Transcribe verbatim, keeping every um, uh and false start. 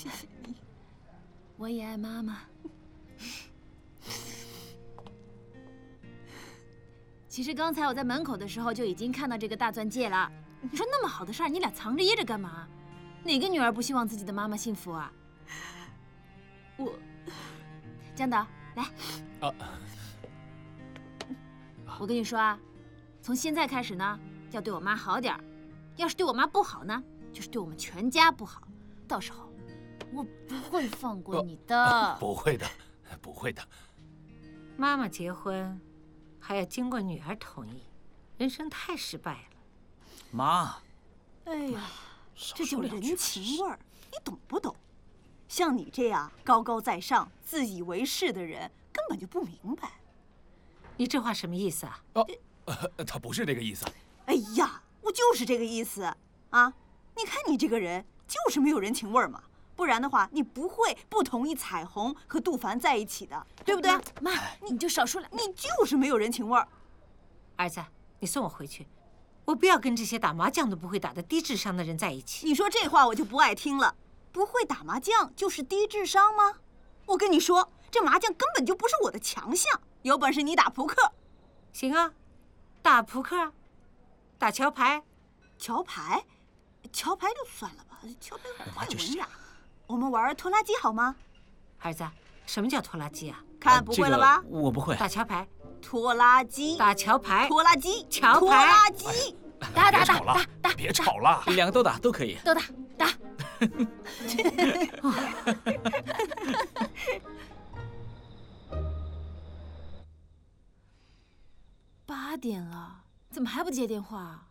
谢谢你。 我也爱妈妈。其实刚才我在门口的时候就已经看到这个大钻戒了。你说那么好的事儿，你俩藏着掖着干嘛？哪个女儿不希望自己的妈妈幸福啊？ 我， 江导，来。啊。我跟你说啊，从现在开始呢，要对我妈好点儿。要是对我妈不好呢，就是对我们全家不好。到时候，我不会放过你的。 啊、不会的，不会的。 妈妈结婚，还要经过女儿同意，人生太失败了。 妈。 哎呀，这叫人情味儿，你懂不懂？像你这样高高在上、自以为是的人，根本就不明白。 你这话什么意思啊？ 哦，呃，他不是这个意思。 哎呀，我就是这个意思啊！你看你这个人，就是没有人情味儿嘛。不然的话，你不会不同意彩虹和杜凡在一起的，对不对？ 妈，你就少说两， 你就是没有人情味儿。 儿子，你送我回去。我不要跟这些打麻将都不会打的低智商的人在一起。 你说这话我就不爱听了。不会打麻将就是低智商吗？我跟你说，这麻将根本就不是我的强项。有本事你打扑克。 行啊，打扑克，打桥牌。 桥牌，桥牌就算了吧，桥牌太文雅。我们玩拖拉机好吗？ 儿子，什么叫拖拉机啊？ 看不会了吧？ 这个、我不会。 打桥牌。 拖拉机， 打桥牌， 拖拉机， 桥牌， 拖拉机， 打打打打打， 别吵了， 两个都打都可以， 都打打。八点了，怎么还不接电话？